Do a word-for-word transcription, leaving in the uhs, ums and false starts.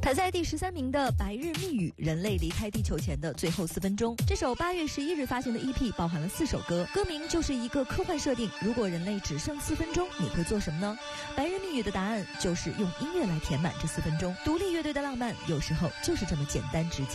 排在第十三名的《白日密语》，人类离开地球前的最后四分钟。这首八月十一日发行的 E P 包含了四首歌，歌名就是一个科幻设定。如果人类只剩四分钟，你会做什么呢？白日密语的答案就是用音乐来填满这四分钟。独立乐队的浪漫，有时候就是这么简单直接。